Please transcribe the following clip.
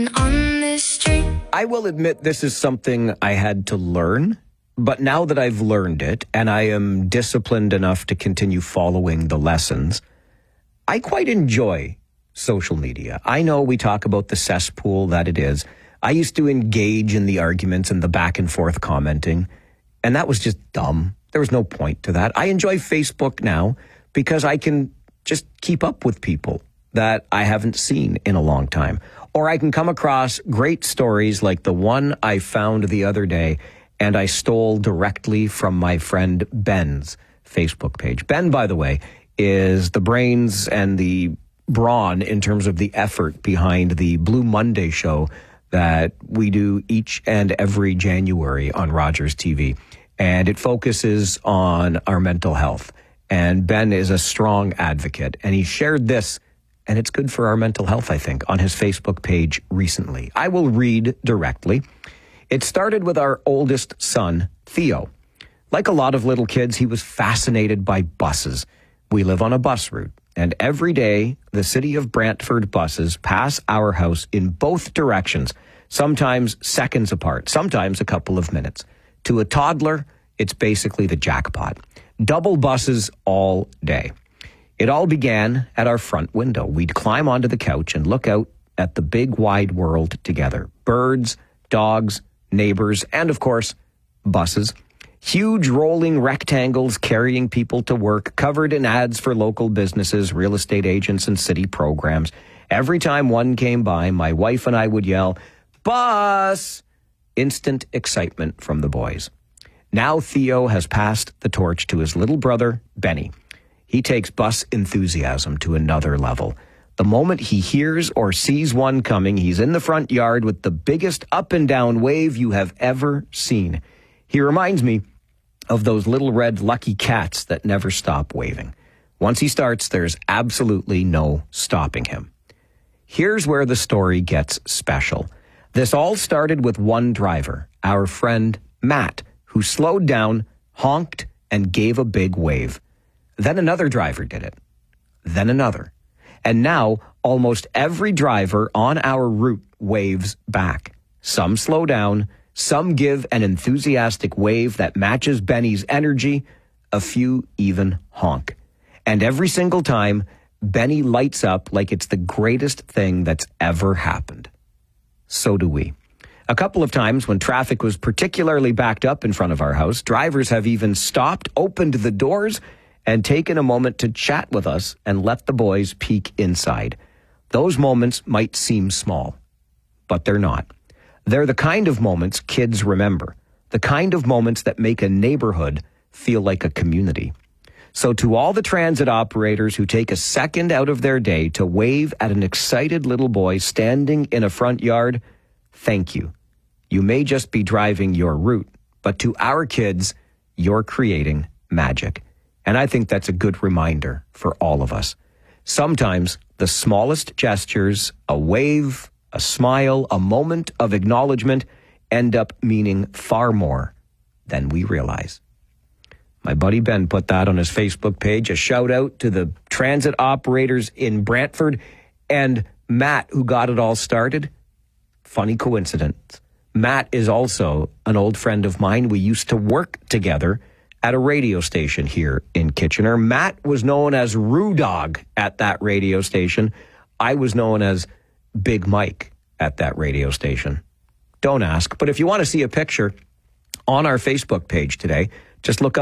on this street. I will admit this is something I had to learn, but now that I've learned it and I am disciplined enough to continue following the lessons, I quite enjoy social media. I know we talk about the cesspool that it is. I used to engage in the arguments and the back and forth commenting, and that was just dumb. There was no point to that. I enjoy Facebook now because I can just keep up with people that I haven't seen in a long time. Or I can come across great stories like the one I found the other day, and I stole directly from my friend Ben's Facebook page. Ben, by the way, is the brains and the brawn in terms of the effort behind the Blue Monday show that we do each and every January on Rogers TV. And it focuses on our mental health. And Ben is a strong advocate. And he shared this, and it's good for our mental health, I think, on his Facebook page recently. I will read directly. It started with our oldest son, Theo. Like a lot of little kids, he was fascinated by buses. We live on a bus route, and every day the city of Brantford buses pass our house in both directions, sometimes seconds apart, sometimes a couple of minutes. To a toddler, it's basically the jackpot. Double buses all day. It all began at our front window. We'd climb onto the couch and look out at the big wide world together. Birds, dogs, neighbors, and of course, buses. Huge rolling rectangles carrying people to work, covered in ads for local businesses, real estate agents, and city programs. Every time one came by, my wife and I would yell, "Bus!" Instant excitement from the boys. Now Theo has passed the torch to his little brother, Benny. He takes bus enthusiasm to another level. The moment he hears or sees one coming, he's in the front yard with the biggest up and down wave you have ever seen. He reminds me of those little red lucky cats that never stop waving. Once he starts, there's absolutely no stopping him. Here's where the story gets special. This all started with one driver, our friend Matt, who slowed down, honked, and gave a big wave. Then another driver did it. Then another. And now almost every driver on our route waves back. Some slow down, some give an enthusiastic wave that matches Benny's energy, a few even honk. And every single time, Benny lights up like it's the greatest thing that's ever happened. So do we. A couple of times when traffic was particularly backed up in front of our house, drivers have even stopped, opened the doors, and taken a moment to chat with us and let the boys peek inside. Those moments might seem small, but they're not. They're the kind of moments kids remember, the kind of moments that make a neighborhood feel like a community. So to all the transit operators who take a second out of their day to wave at an excited little boy standing in a front yard, thank you. You may just be driving your route, but to our kids, you're creating magic. And I think that's a good reminder for all of us. Sometimes the smallest gestures, a wave, a smile, a moment of acknowledgement, end up meaning far more than we realize. My buddy Ben put that on his Facebook page, a shout out to the transit operators in Brantford and Matt, who got it all started. Funny coincidence. Matt is also an old friend of mine. We used to work together at a radio station here in Kitchener. Matt was known as Roo Dog at that radio station. I was known as Big Mike at that radio station. Don't ask, but if you want to see a picture on our Facebook page today, just look up